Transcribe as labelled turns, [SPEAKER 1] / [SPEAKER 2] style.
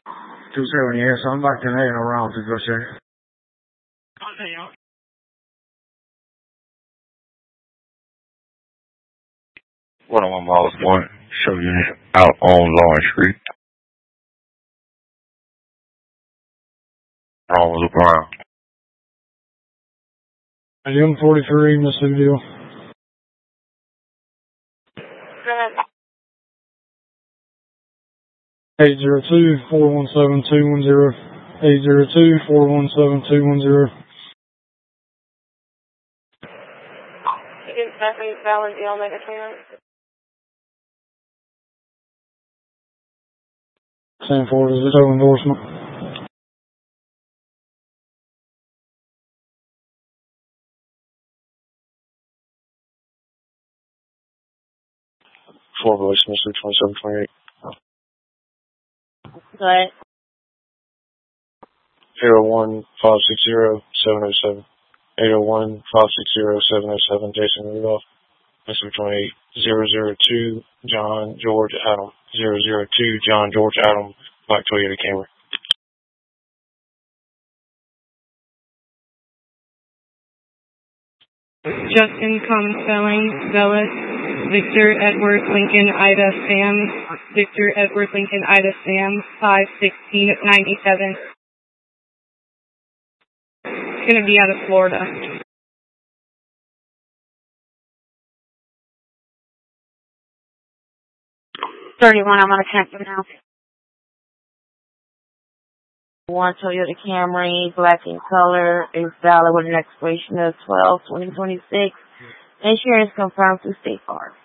[SPEAKER 1] 270, yeah, so I'm back in there around to go check. One of my miles one show unit out on Lawrence Street. Wrong loop around. M43, Mississippi Deal. 802-417-210. 802-417-210.
[SPEAKER 2] Nothing valid deal, make a payment.
[SPEAKER 1] Same for the tow endorsement. Four voice, Mr. 2728.
[SPEAKER 2] Go ahead.
[SPEAKER 1] 801-560-707. 801-560-707. Jason Rudolph. Mr. 28002 John George Adam. 002 John George Adam. Black Toyota Camry.
[SPEAKER 2] Justin, common spelling, Velas, Victor Edward Lincoln Ida Sam, Victor Edward Lincoln Ida Sam, 51697. It's going to be out of Florida. 31, I'm going to connect them now. One Toyota Camry, black in color, is valid with an expiration of 12/2026. Insurance confirmed through State Farm.